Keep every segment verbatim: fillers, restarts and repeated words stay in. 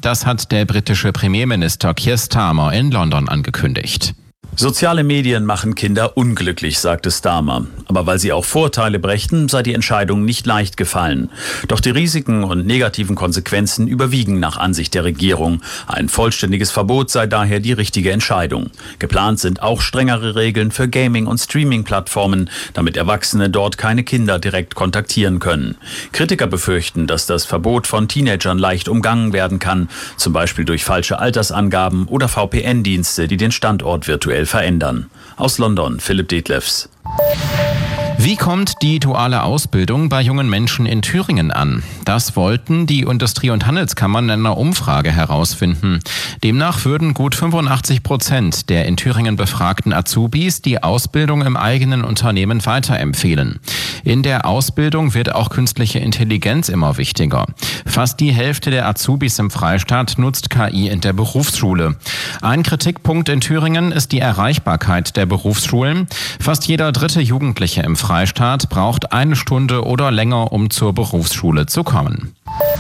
Das hat der britische Premierminister Keir Starmer in London angekündigt. Soziale Medien machen Kinder unglücklich, sagte Starmer. Aber weil sie auch Vorteile brächten, sei die Entscheidung nicht leicht gefallen. Doch die Risiken und negativen Konsequenzen überwiegen nach Ansicht der Regierung. Ein vollständiges Verbot sei daher die richtige Entscheidung. Geplant sind auch strengere Regeln für Gaming- und Streaming-Plattformen, damit Erwachsene dort keine Kinder direkt kontaktieren können. Kritiker befürchten, dass das Verbot von Teenagern leicht umgangen werden kann, zum Beispiel durch falsche Altersangaben oder V P N-Dienste, die den Standort virtuell verändern. Aus London, Philipp Detlefs. Wie kommt die duale Ausbildung bei jungen Menschen in Thüringen an? Das wollten die Industrie- und Handelskammern in einer Umfrage herausfinden. Demnach würden gut fünfundachtzig Prozent der in Thüringen befragten Azubis die Ausbildung im eigenen Unternehmen weiterempfehlen. In der Ausbildung wird auch künstliche Intelligenz immer wichtiger. Fast die Hälfte der Azubis im Freistaat nutzt K I in der Berufsschule. Ein Kritikpunkt in Thüringen ist die Erreichbarkeit der Berufsschulen. Fast jeder dritte Jugendliche im Freistaat braucht eine Stunde oder länger, um zur Berufsschule zu kommen.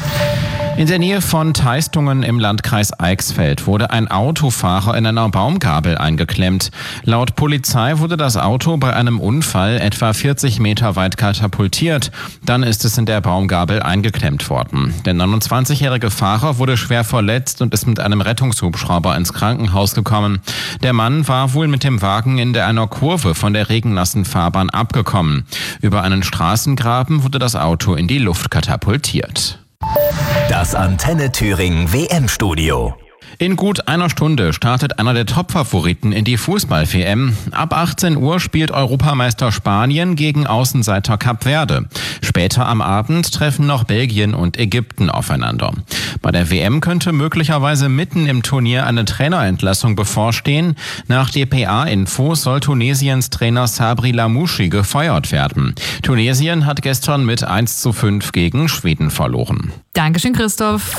In der Nähe von Teistungen im Landkreis Eichsfeld wurde ein Autofahrer in einer Baumgabel eingeklemmt. Laut Polizei wurde das Auto bei einem Unfall etwa vierzig Meter weit katapultiert. Dann ist es in der Baumgabel eingeklemmt worden. Der neunundzwanzigjährige Fahrer wurde schwer verletzt und ist mit einem Rettungshubschrauber ins Krankenhaus gekommen. Der Mann war wohl mit dem Wagen in einer Kurve von der regennassen Fahrbahn abgekommen. Über einen Straßengraben wurde das Auto in die Luft katapultiert. Das Antenne Thüringen W M-Studio. In gut einer Stunde startet einer der Top-Favoriten in die Fußball-W M. Ab achtzehn Uhr spielt Europameister Spanien gegen Außenseiter Kap Verde. Später am Abend treffen noch Belgien und Ägypten aufeinander. Bei der W M könnte möglicherweise mitten im Turnier eine Trainerentlassung bevorstehen. Nach D P A-Info soll Tunesiens Trainer Sabri Lamouchi gefeuert werden. Tunesien hat gestern mit eins zu fünf gegen Schweden verloren. Dankeschön, Christoph.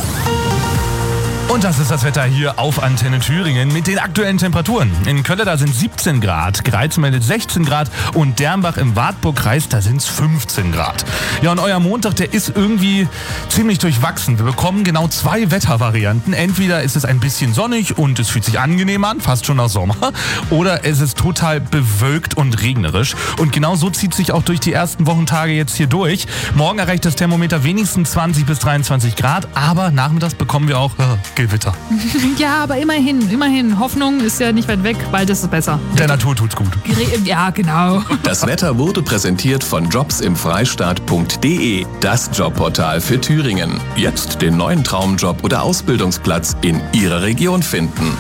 Und das ist das Wetter hier auf Antenne Thüringen mit den aktuellen Temperaturen. In Kölle, da sind siebzehn Grad, Greiz meldet sechzehn Grad und Dernbach im Wartburgkreis, da sind es fünfzehn Grad. Ja, und euer Montag, der ist irgendwie ziemlich durchwachsen. Wir bekommen genau zwei Wettervarianten. Entweder ist es ein bisschen sonnig und es fühlt sich angenehm an, fast schon nach Sommer, oder es ist total bewölkt und regnerisch. Und genau so zieht sich auch durch die ersten Wochentage jetzt hier durch. Morgen erreicht das Thermometer wenigstens zwanzig bis dreiundzwanzig Grad, aber nachmittags bekommen wir auch äh, Gewitter. Ja, aber immerhin, immerhin. Hoffnung ist ja nicht weit weg, bald ist es besser. Der Natur tut's gut. Ja, genau. Das Wetter wurde präsentiert von jobs im freistaat punkt de, das Jobportal für Thüringen. Jetzt den neuen Traumjob oder Ausbildungsplatz in Ihrer Region finden.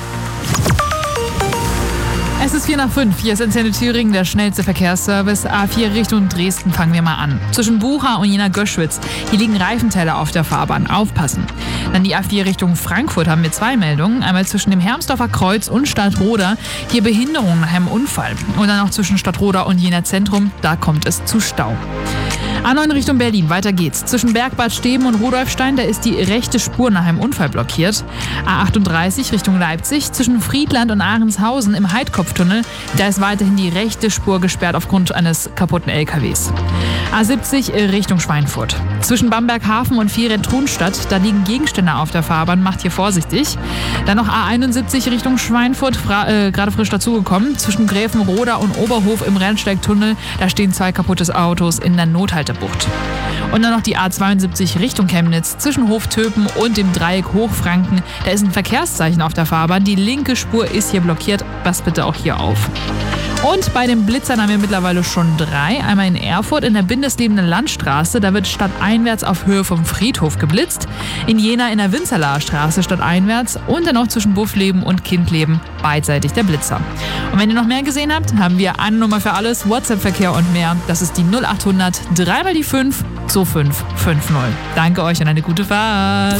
Es ist vier nach fünf. Hier ist Antenne Thüringen, der schnellste Verkehrsservice. A vier Richtung Dresden fangen wir mal an. Zwischen Bucha und Jena-Göschwitz. Hier liegen Reifenteile auf der Fahrbahn. Aufpassen. Dann die A vier Richtung Frankfurt haben wir zwei Meldungen. Einmal zwischen dem Hermsdorfer Kreuz und Stadtroda. Hier Behinderung nach einem Unfall. Und dann auch zwischen Stadtroda und Jena Zentrum. Da kommt es zu Stau. A neun Richtung Berlin, weiter geht's. Zwischen Bergbad Steben und Rudolfstein, da ist die rechte Spur nach einem Unfall blockiert. A achtunddreißig Richtung Leipzig, zwischen Friedland und Ahrenshausen im Heidkopftunnel, da ist weiterhin die rechte Spur gesperrt aufgrund eines kaputten L K Ws. A siebzig Richtung Schweinfurt. Zwischen Bamberg-Hafen und Vieret-Trunstadt, da liegen Gegenstände auf der Fahrbahn, macht hier vorsichtig. Dann noch A einundsiebzig Richtung Schweinfurt, fra- äh, gerade frisch dazugekommen. Zwischen Gräfenroda und Oberhof im Rennsteigtunnel, da stehen zwei kaputte Autos in der Nothaltebucht. Und dann noch die A zweiundsiebzig Richtung Chemnitz, zwischen Hoftöpen und dem Dreieck Hochfranken. Da ist ein Verkehrszeichen auf der Fahrbahn. Die linke Spur ist hier blockiert. Passt bitte auch hier auf. Und bei den Blitzern haben wir mittlerweile schon drei. Einmal in Erfurt in der Bindeslebenden Landstraße. Da wird stadteinwärts auf Höhe vom Friedhof geblitzt. In Jena in der Winzerlaer Straße stadteinwärts. Und dann auch zwischen Buffleben und Kindleben beidseitig der Blitzer. Und wenn ihr noch mehr gesehen habt, haben wir eine Nummer für alles. WhatsApp-Verkehr und mehr. Das ist die null achthundert drei mal die fünf zwei fünf fünf null. Danke euch und eine gute Fahrt.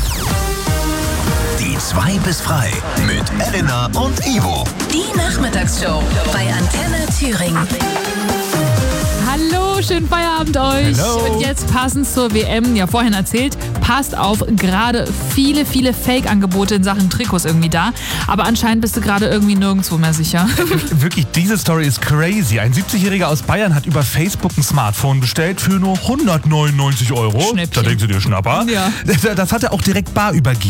Die zwei bis frei mit Elena und Ivo. Die Nachmittagsshow bei Antenne Thüringen. Hallo, schönen Feierabend euch. Hello. Und jetzt passend zur W M, ja vorhin erzählt, passt auf, gerade viele, viele Fake-Angebote in Sachen Trikots irgendwie da. Aber anscheinend bist du gerade irgendwie nirgendwo mehr sicher. Wirklich, diese Story ist crazy. Ein siebzigjähriger aus Bayern hat über Facebook ein Smartphone bestellt für nur hundertneunundneunzig Euro. Schnäppchen. Da denkst du dir, Schnapper. Ja. Das hat er auch direkt bar übergeben.